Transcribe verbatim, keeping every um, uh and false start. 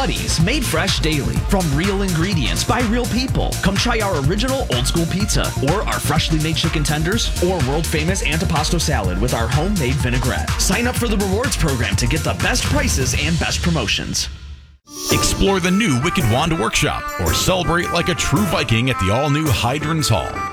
Buddies, made fresh daily from real ingredients by real people. Come try our original old school pizza or our freshly made chicken tenders or world famous antipasto salad with our homemade vinaigrette. Sign up for the rewards program to get the best prices and best promotions. Explore the new Wicked Wand Workshop or celebrate like a true Viking at the all-new Hydrons Hall.